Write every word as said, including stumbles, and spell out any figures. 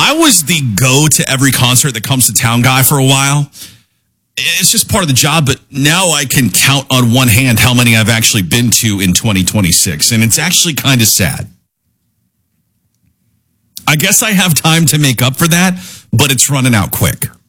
I was the go to every concert that comes to town guy for a while. It's just part of the job, but now I can count on one hand how many I've actually been to in twenty twenty-six, and it's actually kind of sad. I guess I have time to make up for that, but it's running out quick.